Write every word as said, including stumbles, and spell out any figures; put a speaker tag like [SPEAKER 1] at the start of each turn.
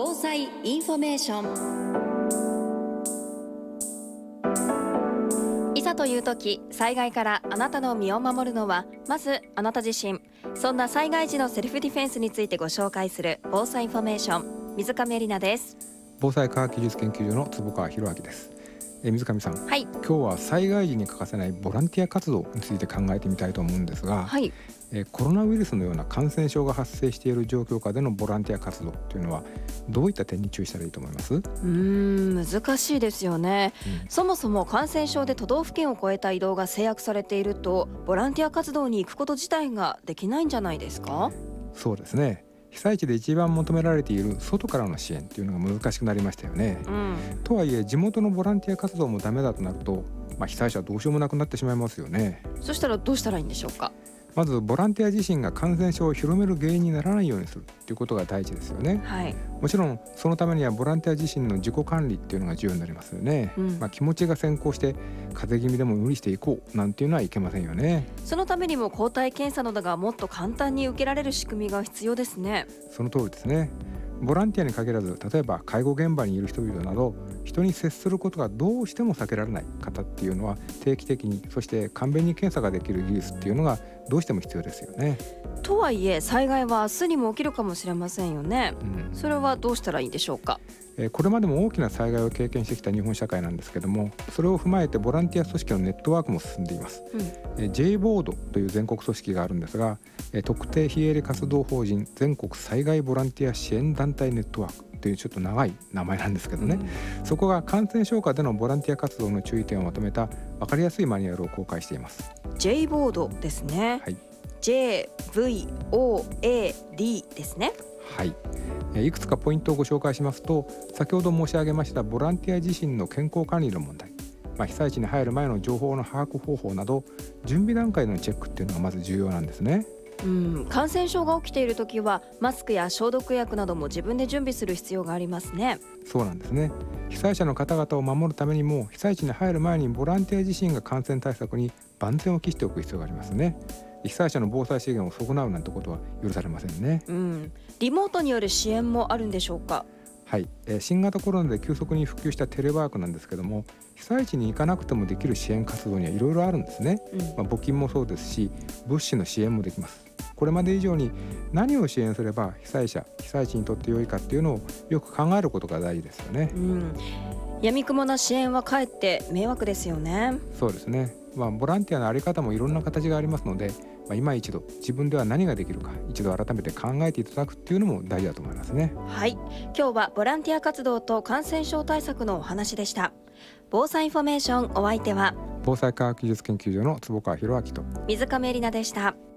[SPEAKER 1] 防災インフォメーション。いざという時、災害からあなたの身を守るのはまずあなた自身。そんな災害時のセルフディフェンスについてご紹介する防災インフォメーション、水上絵里奈です。
[SPEAKER 2] 防災科学技術研究所の坪川博明です。え水上さん、
[SPEAKER 1] はい、
[SPEAKER 2] 今日は災害時に欠かせないボランティア活動について考えてみたいと思うんですが、
[SPEAKER 1] はい、
[SPEAKER 2] えコロナウイルスのような感染症が発生している状況下でのボランティア活動というのはどういった点に注意したらいいと思います？
[SPEAKER 1] うーん難しいですよね、
[SPEAKER 2] うん、
[SPEAKER 1] そもそも感染症で都道府県を越えた移動が制約されていると、ボランティア活動に行くこと自体ができないんじゃないですか？
[SPEAKER 2] そうですね。被災地で一番求められている外からの支援というのが難しくなりましたよね、
[SPEAKER 1] うん、
[SPEAKER 2] とはいえ地元のボランティア活動もダメだとなると、まあ、被災者はどうしようもなくなってしまいますよね。
[SPEAKER 1] そしたらどうしたらいいんでしょうか？
[SPEAKER 2] まずボランティア自身が感染症を広める原因にならないようにするということが第一ですよね。
[SPEAKER 1] はい、
[SPEAKER 2] もちろんそのためにはボランティア自身の自己管理っていうのが重要になりますよね、
[SPEAKER 1] うん
[SPEAKER 2] まあ、気持ちが先行して風邪気味でも無理していこうなんていうのはいけませんよね。
[SPEAKER 1] そのためにも抗体検査などがもっと簡単に受けられる仕組みが必要ですね。
[SPEAKER 2] その通りですね。ボランティアに限らず、例えば介護現場にいる人々など人に接することがどうしても避けられない方っていうのは定期的に、そして簡便に検査ができる技術っていうのがどうしても必要ですよね。
[SPEAKER 1] とはいえ災害は明日にも起きるかもしれませんよね、
[SPEAKER 2] うん
[SPEAKER 1] それはどうしたらいいんでしょうか？
[SPEAKER 2] えーこれまでも大きな災害を経験してきた日本社会なんですけども、それを踏まえてボランティア組織のネットワークも進んでいます。
[SPEAKER 1] うん
[SPEAKER 2] えー J ボードという全国組織があるんですが、えー特定非営利活動法人全国災害ボランティア支援団体ネットワークというちょっと長い名前なんですけどね、
[SPEAKER 1] うん
[SPEAKER 2] そこが感染症下でのボランティア活動の注意点をまとめた分かりやすいマニュアルを公開しています。
[SPEAKER 1] J ボードですね、
[SPEAKER 2] はい、
[SPEAKER 1] ジェイブイオーエーディー ですね。
[SPEAKER 2] はいえーいくつかポイントをご紹介しますと、先ほど申し上げましたボランティア自身の健康管理の問題、まあ、被災地に入る前の情報の把握方法など準備段階でのチェックっていうのがまず重要なんですね。
[SPEAKER 1] うん、感染症が起きているときはマスクや消毒薬なども自分で準備する必要がありますね。
[SPEAKER 2] そうなんですね。被災者の方々を守るためにも被災地に入る前にボランティア自身が感染対策に万全を期しておく必要がありますね。被災者の防災資源を損なうなんてことは許されませんね。
[SPEAKER 1] うん、リモートによる支援もあるんでしょうか？
[SPEAKER 2] はい、えー新型コロナで急速に普及したテレワークなんですけども、被災地に行かなくてもできる支援活動にはいろいろあるんですね、
[SPEAKER 1] うん
[SPEAKER 2] まあ、募金もそうですし物資の支援もできます。これまで以上に何を支援すれば被災者被災地にとって良いかっていうのをよく考えることが大事ですよね。
[SPEAKER 1] うん、闇雲な支援はかえって迷惑ですよね。
[SPEAKER 2] そうですね、まあ、ボランティアのあり方もいろんな形がありますので、まあ、今一度自分では何ができるか一度改めて考えていただくっていうのも大事だと思いますね。
[SPEAKER 1] はい、今日はボランティア活動と感染症対策のお話でした。防災インフォメーション、お相手は
[SPEAKER 2] 防災科学技術研究所の坪川博明と
[SPEAKER 1] 水上絵里奈でした。